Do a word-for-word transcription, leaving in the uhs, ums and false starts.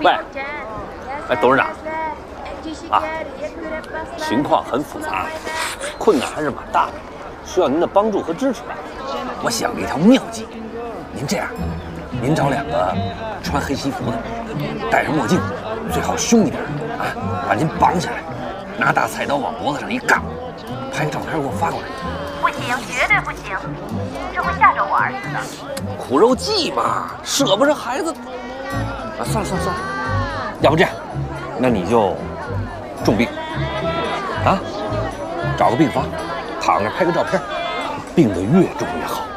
喂，哎，董事长，啊，情况很复杂，困难还是蛮大的，需要您的帮助和支持吧。 我想了一条妙计，您这样，您找两个穿黑西服的，戴上墨镜，最好凶一点啊，把您绑起来，拿大菜刀往脖子上一杠，拍个照片给我发过来。 不行，绝对不行，这会吓着我儿子的。 苦肉计嘛，舍不得孩子。啊，算了算了算了，要不这样，那你就重病啊，找个病房躺着拍个照片，病得越重越好。